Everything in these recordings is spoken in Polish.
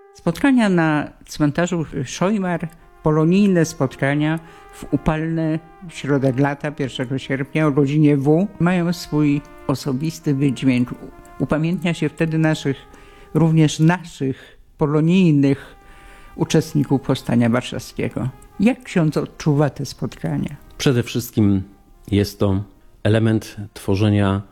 Spotkania na cmentarzu Szojmar, polonijne spotkania w upalne środek lata, 1 sierpnia o godzinie W, mają swój osobisty wydźwięk. Upamiętnia się wtedy również naszych polonijnych uczestników Powstania Warszawskiego. Jak ksiądz odczuwa te spotkania? Przede wszystkim jest to element tworzenia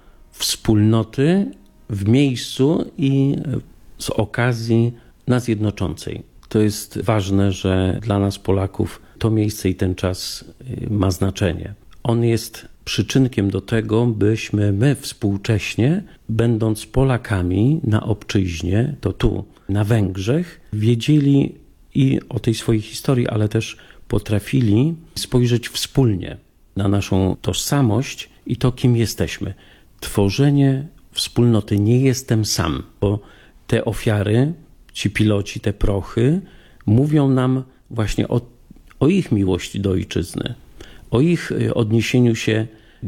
wspólnoty w miejscu i z okazji nas jednoczącej. To jest ważne, że dla nas Polaków to miejsce i ten czas ma znaczenie. On jest przyczynkiem do tego, byśmy my współcześnie, będąc Polakami na obczyźnie, to tu, na Węgrzech, wiedzieli i o tej swojej historii, ale też potrafili spojrzeć wspólnie na naszą tożsamość i to, kim jesteśmy. Tworzenie wspólnoty. Nie jestem sam, bo te ofiary, ci piloci, te prochy mówią nam właśnie o ich miłości do ojczyzny, o ich odniesieniu się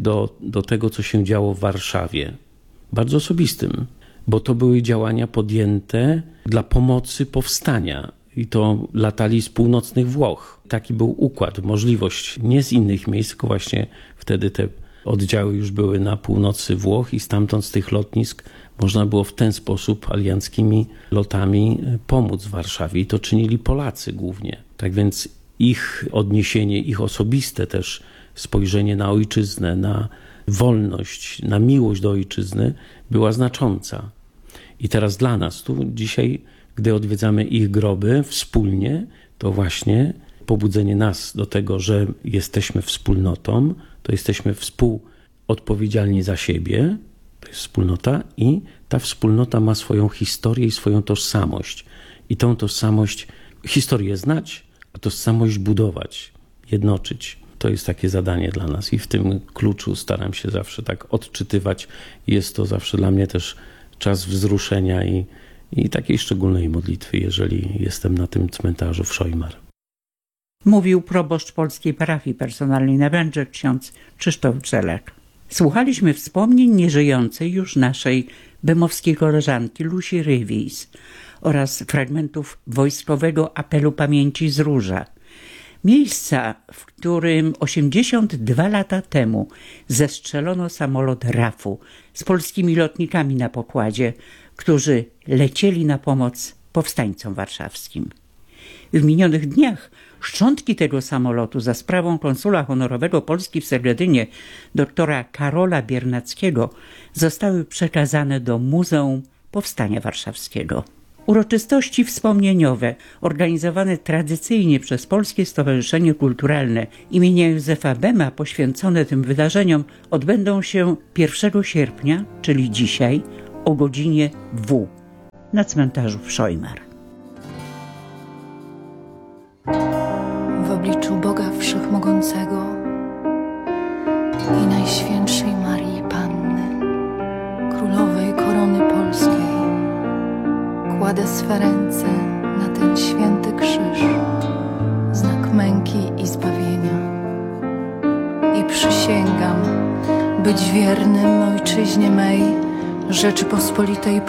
do tego, co się działo w Warszawie. Bardzo osobistym, bo to były działania podjęte dla pomocy powstania i to latali z północnych Włoch. Taki był układ, możliwość nie z innych miejsc, tylko właśnie wtedy te oddziały już były na północy Włoch i stamtąd z tych lotnisk można było w ten sposób alianckimi lotami pomóc Warszawie i to czynili Polacy głównie. Tak więc ich odniesienie, ich osobiste też spojrzenie na ojczyznę, na wolność, na miłość do ojczyzny była znacząca. I teraz dla nas tu dzisiaj, gdy odwiedzamy ich groby wspólnie, to właśnie pobudzenie nas do tego, że jesteśmy wspólnotą, to jesteśmy współodpowiedzialni za siebie, to jest wspólnota i ta wspólnota ma swoją historię i swoją tożsamość. I tą tożsamość, historię znać, a tożsamość budować, jednoczyć. To jest takie zadanie dla nas i w tym kluczu staram się zawsze tak odczytywać. Jest to zawsze dla mnie też czas wzruszenia i takiej szczególnej modlitwy, jeżeli jestem na tym cmentarzu w Szojmar. Mówił proboszcz polskiej parafii personalnej na Węgrzech, ksiądz Krzysztof Grzelak. Słuchaliśmy wspomnień nieżyjącej już naszej bemowskiej koleżanki Lucy Rywis oraz fragmentów wojskowego apelu pamięci z Róża. Miejsca, w którym 82 lata temu zestrzelono samolot RAF-u z polskimi lotnikami na pokładzie, którzy lecieli na pomoc powstańcom warszawskim. W minionych dniach szczątki tego samolotu za sprawą konsula honorowego Polski w Segledynie doktora Karola Biernackiego zostały przekazane do Muzeum Powstania Warszawskiego. Uroczystości wspomnieniowe organizowane tradycyjnie przez Polskie Stowarzyszenie Kulturalne imienia Józefa Bema poświęcone tym wydarzeniom odbędą się 1 sierpnia, czyli dzisiaj, o godzinie W na cmentarzu w Szojmar. W obliczu Boga Wszechmogącego i Najświętszej Marii Panny, Królowej Korony Polskiej, kładę swe ręce na ten święty krzyż, znak męki i zbawienia. I przysięgam być wiernym Ojczyźnie mej, Rzeczypospolitej